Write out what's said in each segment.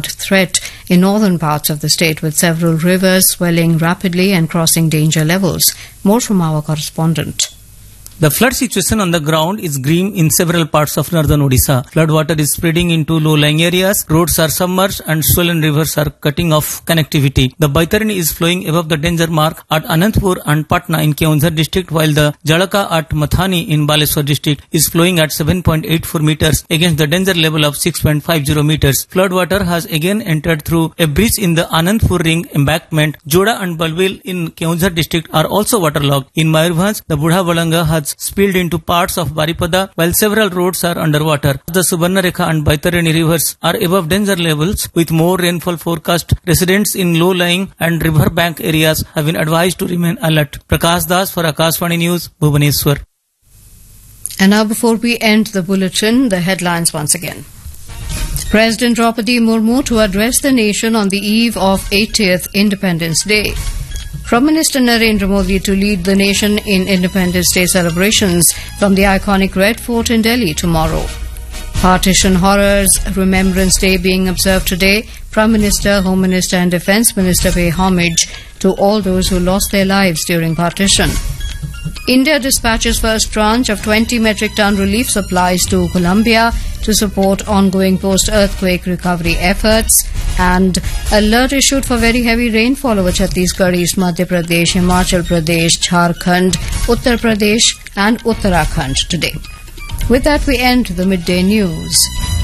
threat in northern parts of the state, with several rivers swelling rapidly and crossing danger levels. More from our correspondent. The flood situation on the ground is grim in several parts of northern Odisha. Flood water is spreading into low-lying areas, roads are submerged and swollen rivers are cutting off connectivity. The Baitarani is flowing above the danger mark at Anantapur and Patna in Keonjhar district, while the Jalaka at Mathani in Baleswar district is flowing at 7.84 meters against the danger level of 6.50 meters. Flood water has again entered through a bridge in the Anandpur ring embankment. Joda and Balwil in Keonjhar district are also waterlogged. In Mayurbhanj, the Budha Balanga has spilled into parts of Baripada, while several roads are underwater. The Subarnarekha and Baitarani rivers are above danger levels, with more rainfall forecast. Residents in low-lying and riverbank areas have been advised to remain alert. Prakash Das for Akashvani News, Bhubaneswar. And now, before we end the bulletin, the headlines once again. President Draupadi Murmu to address the nation on the eve of 80th Independence Day. Prime Minister Narendra Modi to lead the nation in Independence Day celebrations from the iconic Red Fort in Delhi tomorrow. Partition Horrors Remembrance Day being observed today. Prime Minister, Home Minister and Defence Minister pay homage to all those who lost their lives during partition. India dispatches first tranche of 20 metric ton relief supplies to Colombia to support ongoing post-earthquake recovery efforts, and alert issued for very heavy rainfall over Chhattisgarh, East Madhya Pradesh, Himachal Pradesh, Jharkhand, Uttar Pradesh and Uttarakhand today. With that, we end the midday news.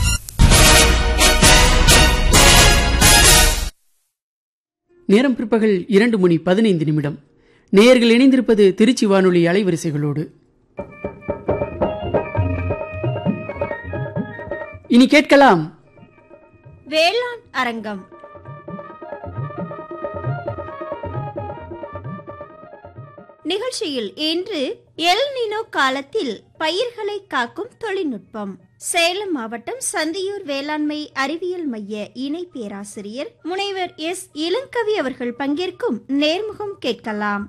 நேரம் பிற்பகல் 2:15 நேயர்கள் இணைந்திருப்பது திருச்சி வானொலி அலைவரிசைகளோடு. இனி கேட்கலாம் வேளாண் அரங்கம். நிகழ்ச்சியில் இன்று எல் நினோ காலத்தில் பயிர்களை காக்கும் தொழில்நுட்பம். சேலம் மாவட்டம் சந்தியூர் வேளாண்மை அறிவியல் மைய இணை பேராசிரியர் முனைவர் எஸ் இளங்கவி அவர்கள் பங்கேற்கும் நேர்முகம் கேட்கலாம்.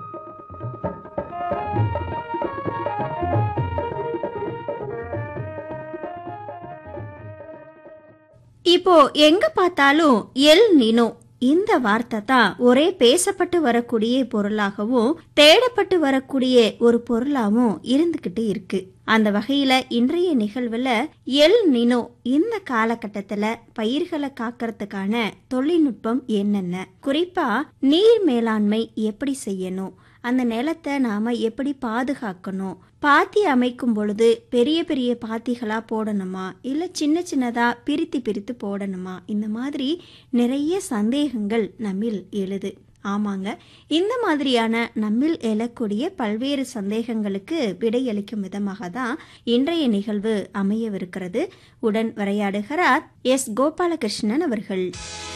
இப்போ எங்க பார்த்தாலும் எல் நினோ இந்த வார்த்தை தான் ஒரே பேசப்பட்டு வரக்கூடிய பொருளாகவும் தேடப்பட்டு வரக்கூடிய ஒரு பொருளாகவும் இருந்துகிட்டு இருக்கு. அந்த வகையில இன்றைய நிகழ்வுல எல் நினோ இந்த காலகட்டத்துல பயிர்களை காக்கிறதுக்கான தொழில்நுட்பம் என்னென்ன, குறிப்பா நீர் மேலாண்மை எப்படி செய்யணும், அந்த நிலத்தை நாம எப்படி பாதுகாக்கணும், பாத்தி அமைக்கும் பொழுது பெரிய பெரிய பாத்திகளா போடணுமா இல்ல சின்ன சின்னதா பிரித்து போடணுமா, இந்த மாதிரி நிறைய சந்தேகங்கள் நம்மில் எழுது. ஆமாங்க, இந்த மாதிரியான நம்மில் எழக்கூடிய பல்வேறு சந்தேகங்களுக்கு விடையளிக்கும் விதமாக தான் இன்றைய நிகழ்வு அமையவிருக்கிறது. உடன் உரையாடுகிறார் எஸ் கோபாலகிருஷ்ணன் அவர்கள்.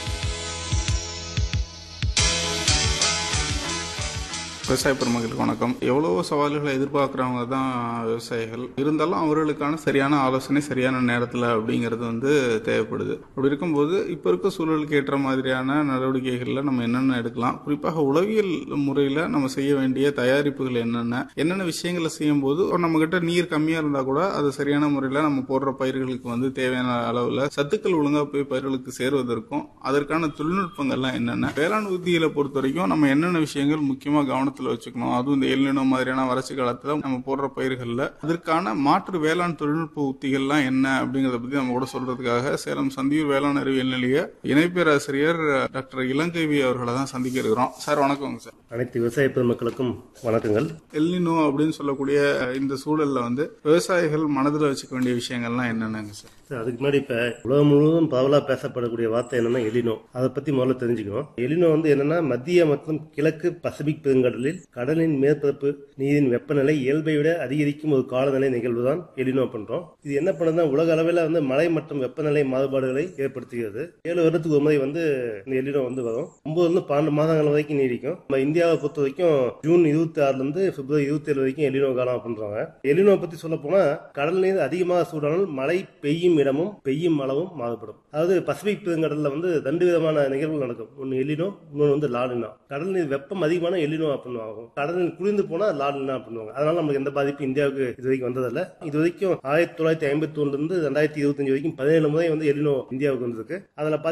விவசாய பெருமக்களுக்கு வணக்கம். எவ்வளவோ சவால்களை எதிர்பார்க்குறவங்க தான் விவசாயிகள். இருந்தாலும் அவர்களுக்கான சரியான ஆலோசனை சரியான நேரத்தில் அப்படிங்கிறது தேவைப்படுது. அப்படி இருக்கும்போது இப்போ இருக்க சூழலுக்கு ஏற்ற மாதிரியான நடவடிக்கைகளில் நம்ம என்னென்ன எடுக்கலாம், குறிப்பாக உளவியல் முறையில் நம்ம செய்ய வேண்டிய தயாரிப்புகள் என்னென்ன விஷயங்களை செய்யும் போது நம்ம கிட்ட நீர் கம்மியாக இருந்தால் கூட அது சரியான முறையில் நம்ம போடுற பயிர்களுக்கு தேவையான அளவில் சத்துக்கள் ஒழுங்காக போய் பயிர்களுக்கு சேருவதற்கும் அதற்கான தொழில்நுட்பங்கள்லாம் என்னென்ன, வேளாண் உத்திகளை பொறுத்த வரைக்கும் நம்ம என்னென்ன விஷயங்கள் முக்கியமாக கவனத்தில் வச்சுக்கணும், அதுவும் இந்த எல் நினோ மாதிரியான வறட்சி காலத்துல நம்ம போடுற பயிர்கள்ல அதற்கான மாற்று வேளாண் தொழில்நுட்ப உத்திகள்லாம் என்ன அப்படிங்கறத பத்தி நம்ம கூட சொல்றதுக்காக சேலம் சந்தியூர் வேளாண் அறிவியல் நிலைய இணை பேராசிரியர் டாக்டர் இளங்கவி அவர்களை தான் சந்திக்க இருக்கிறோம். சார் வணக்கங்க. சார், அனைத்து விவசாய பெருமக்களுக்கும் வணக்கங்கள். எல் நினோ அப்படின்னு சொல்லக்கூடிய இந்த சூழல்ல விவசாயிகள் மனதில் வச்சுக்க வேண்டிய விஷயங்கள்லாம் என்னென்னங்க சார்? அதுக்கு முன்னாடி இப்ப உலகம் முழுவதும் பரவலா பேசப்படக்கூடிய வார்த்தை என்னன்னா எலினோ. அதை பத்தி முதல்ல தெரிஞ்சுக்கணும். எலினோ என்னன்னா மத்திய மற்றும் கிழக்கு பசிபிக் பெருங்கடலில் கடலின் மேற்பரப்பு நீரின் வெப்பநிலை இயல்பை விட அதிகரிக்கும் ஒரு காலநிலை நிகழ்வு தான் எலினோ பண்றோம். இது என்ன பண்ணுதுன்னா உலக அளவில் மழை மற்றும் வெப்பநிலை மாறுபாடுகளை ஏற்படுத்துகிறது. 7 வருடத்துக்கு ஒரு முறை இந்த எலினோ வரும். 9-12 மாதங்கள் வரைக்கும் நீடிக்கும். நம்ம இந்தியாவை பொறுத்த வரைக்கும் ஜூன் 26 பிப்ரவரி 27 வரைக்கும் எலினோ காலம் பண்றாங்க. எலினோ பத்தி சொல்ல போனா கடல் நீர் அதிகமாக சூடானால் மழை பெய்யும் இடமும் பெய்யும் அளவும் மாறுபடும். அதாவது பசிபிக் பெருங்கடல்ல 2 விதமான நிகழ்வுகள் நடக்கும். ஒன்னு எலினோ, இன்னொன்று லானினா. கடல் நீர் வெப்பம் அதிகமான எலினோ பண்ணுவாங்க. கடல் நீர் குளிர்ந்து போனா லானினா பண்ணுவாங்க. அதனால நமக்கு எந்த பாதிப்பு இந்தியாவுக்கு இது வரைக்கும் வந்ததில்ல. இது வரைக்கும் 1951 2025 வரைக்கும் 17 முறை எலினோ இந்தியாவுக்கு வந்திருக்கு. அதுல